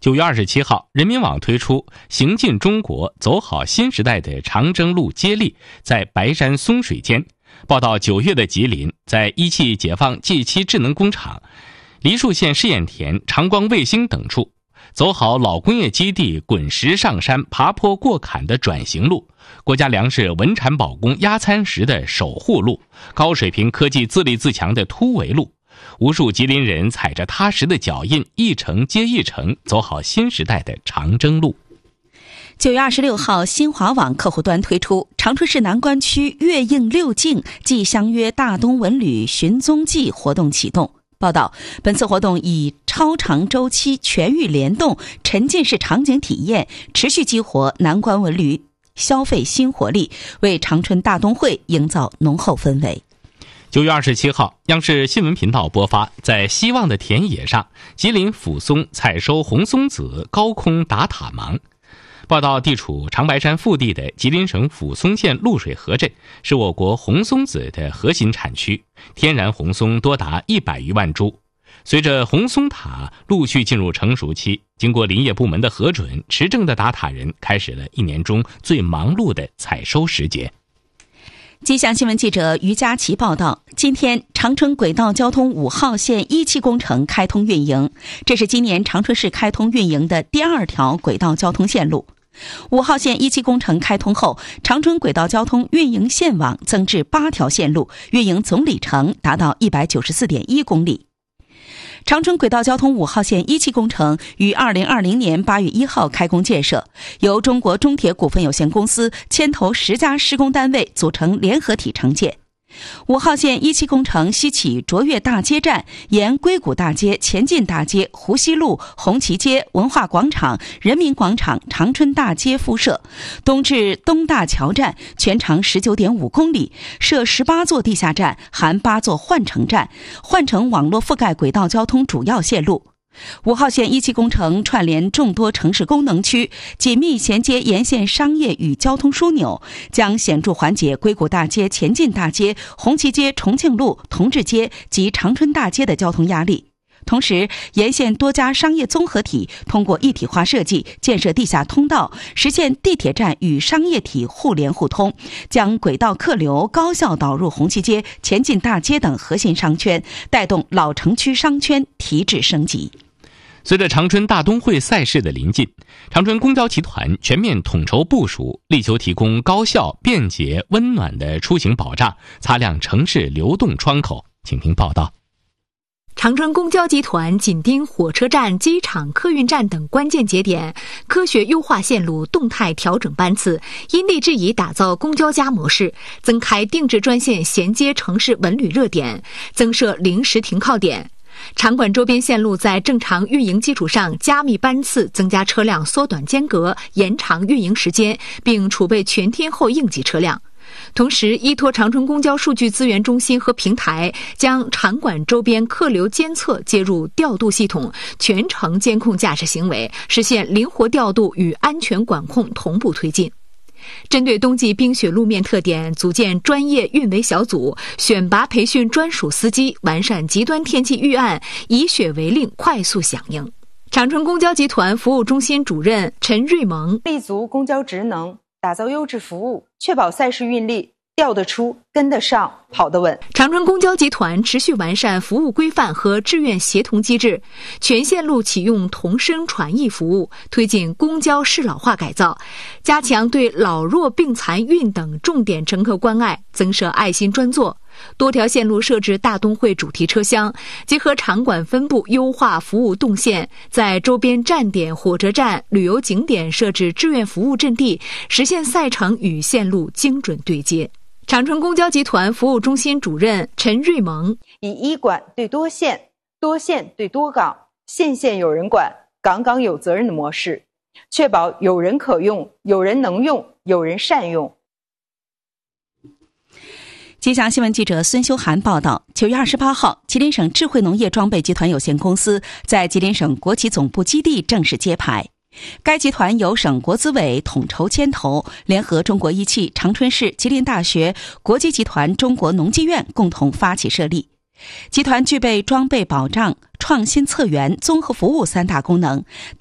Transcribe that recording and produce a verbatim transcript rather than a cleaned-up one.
九月二十七号，人民网推出行进中国，走好新时代的长征路接力在白山松水间。报道九月的吉林，在一汽解放 G 七 智能工厂、梨树县试验田、长光卫星等处，走好老工业基地滚石上山、爬坡过坎的转型路，国家粮食稳产保供压餐时的守护路，高水平科技自立自强的突围路。无数吉林人踩着踏实的脚印，一程接一程，走好新时代的长征路。 九月二十六号，新华网客户端推出长春市南关区月映六境暨相约大东文旅寻踪记活动启动。报道，本次活动以超长周期全域联动沉浸式场景体验，持续激活南关文旅消费新活力，为长春大东会营造浓厚氛围。 九月二十七号，央视新闻频道播发，在希望的田野上，吉林抚松采收红松子，高空打塔芒。报道，地处长白山腹地的吉林省抚松县露水河镇是我国红松子的核心产区，天然红松多达一百余万株。随着红松塔陆续进入成熟期，经过林业部门的核准，持证的打塔人开始了一年中最忙碌的采收时节。 吉祥新闻记者于佳琪报道，今天长春轨道交通五号线一期工程开通运营，这是今年长春市开通运营的第二条轨道交通线路。五号线一期工程开通后，长春轨道交通运营线网增至八条线路，运营总里程达到 一百九十四点一公里。长春轨道交通五号线一期工程于二零二零年八月一号开工建设，由中国中铁股份有限公司牵头十家施工单位组成联合体承建。五号线一期工程西起卓越大街站，沿硅谷大街、前进大街、湖西路、红旗街、文化广场、人民广场、长春大街铺设，东至东大桥站，全长 十九点五公里，设十八座地下站，含八座换乘站，换乘网络覆盖轨道交通主要线路。五号线一期工程串联众多城市功能区，紧密衔接沿线商业与交通枢纽，将显著缓解硅谷大街、前进大街、红旗街、重庆路、同治街及长春大街的交通压力。同时，沿线多家商业综合体通过一体化设计建设地下通道，实现地铁站与商业体互联互通，将轨道客流高效导入红旗街、前进大街等核心商圈，带动老城区商圈提质升级。 随着长春大东会赛事的临近，长春公交集团全面统筹部署，力求提供高效、便捷、温暖的出行保障，擦亮城市流动窗口。请听报道。 长春公交集团紧盯火车站、机场、客运站等关键节点，科学优化线路，动态调整班次，因地制宜打造公交加模式，增开定制专线衔接城市文旅热点，增设临时停靠点。场馆周边线路在正常运营基础上加密班次，增加车辆，缩短间隔，延长运营时间，并储备全天候应急车辆。同时，依托长春公交数据资源中心和平台，将场馆周边客流监测接入调度系统，全程监控驾驶行为，实现灵活调度与安全管控同步推进。针对冬季冰雪路面特点，组建专业运维小组，选拔培训专属司机，完善极端天气预案，以雪为令，快速响应。长春公交集团服务中心主任陈瑞萌， 立足公交职能，打造优质服务，确保赛事运力调得出、跟得上、跑得稳。 长春公交集团持续完善服务规范和志愿协同机制，全线路启用同声传译服务，推进公交适老化改造，加强对老弱病残孕等重点乘客关爱，增设爱心专座。多条线路设置大东会主题车厢，结合场馆分布优化服务动线，在周边站点、火车站、旅游景点设置志愿服务阵地，实现赛程与线路精准对接。长春公交集团服务中心主任陈瑞萌， 以一管对多线、多线对多岗、线线有人管、岗岗有责任的模式，确保有人可用、有人能用、有人善用。 吉祥新闻记者孙修涵报道，九月二十八号，吉林省智慧农业装备集团有限公司在吉林省国企总部基地正式揭牌。该集团由省国资委统筹牵头，联合中国一汽、长春市、吉林大学、国际集团中国农技院共同发起设立。集团具备装备保障、创新策源、综合服务三大功能。